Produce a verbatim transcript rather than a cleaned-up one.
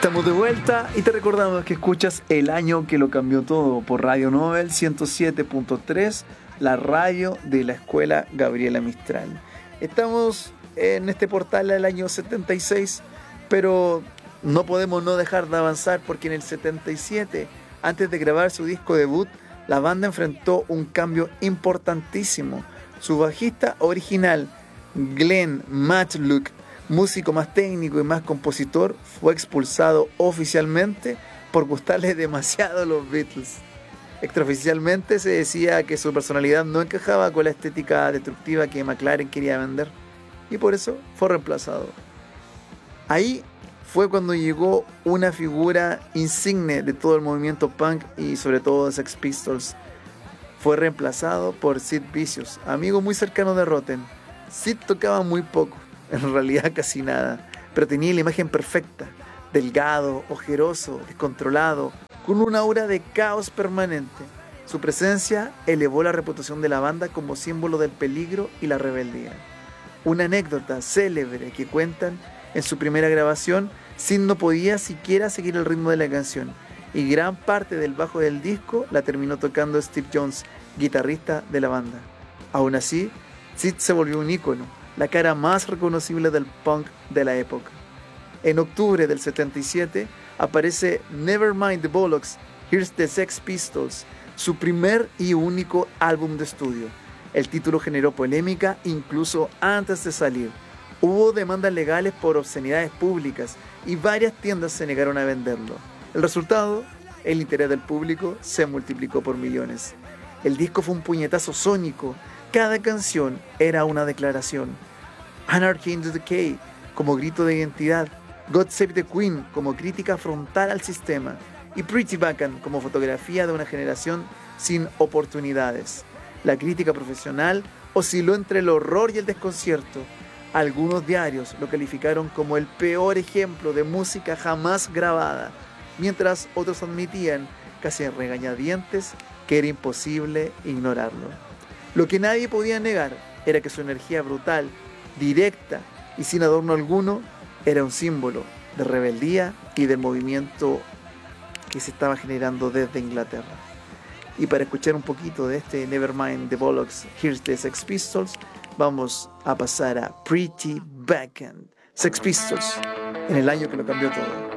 Estamos de vuelta y te recordamos que escuchas El Año que lo cambió todo por Radio Nobel ciento siete punto tres, la radio de la Escuela Gabriela Mistral. Estamos en este portal del año setenta y seis, pero no podemos no dejar de avanzar porque en el setenta y siete, antes de grabar su disco debut, la banda enfrentó un cambio importantísimo. Su bajista original, Glenn Matlock, músico más técnico y más compositor, fue expulsado oficialmente por gustarle demasiado a los Beatles. Extraoficialmente se decía que su personalidad no encajaba con la estética destructiva que McLaren quería vender, y por eso fue reemplazado. Ahí fue cuando llegó una figura insigne de todo el movimiento punk y sobre todo de Sex Pistols. Fue reemplazado por Sid Vicious, amigo muy cercano de Rotten. Sid tocaba muy poco, en realidad casi nada, pero tenía la imagen perfecta: delgado, ojeroso, descontrolado, con una aura de caos permanente. Su presencia elevó la reputación de la banda como símbolo del peligro y la rebeldía. Una anécdota célebre que cuentan: en su primera grabación, Sid no podía siquiera seguir el ritmo de la canción, y gran parte del bajo del disco la terminó tocando Steve Jones, guitarrista de la banda. Aún así, Sid se volvió un ícono, la cara más reconocible del punk de la época. En octubre del setenta y siete aparece Nevermind the Bollocks, Here's the Sex Pistols, su primer y único álbum de estudio. El título generó polémica incluso antes de salir. Hubo demandas legales por obscenidades públicas y varias tiendas se negaron a venderlo. El resultado: el interés del público se multiplicó por millones. El disco fue un puñetazo sónico. Cada canción era una declaración. Anarchy in the Decay como grito de identidad, God Save the Queen como crítica frontal al sistema, y Pretty Bacon como fotografía de una generación sin oportunidades. La crítica profesional osciló entre el horror y el desconcierto. Algunos diarios lo calificaron como el peor ejemplo de música jamás grabada, mientras otros admitían, casi a regañadientes, que era imposible ignorarlo. Lo que nadie podía negar era que su energía brutal, directa y sin adorno alguno, era un símbolo de rebeldía y del movimiento que se estaba generando desde Inglaterra. Y para escuchar un poquito de este Nevermind the Bollocks, Here's the Sex Pistols, vamos a pasar a Pretty Bacon, Sex Pistols, en el año que lo cambió todo.